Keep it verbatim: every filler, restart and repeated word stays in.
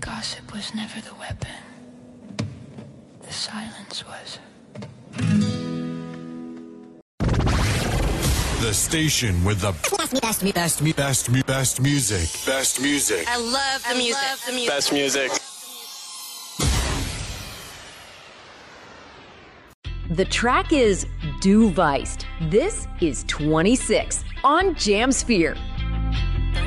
Gossip was never the weapon. The silence was. The station with the best, best, best, best, best music. Best music. I love the I music. Love the music. Best music. The track is Du Weist. This is twenty-six on Jamsphere.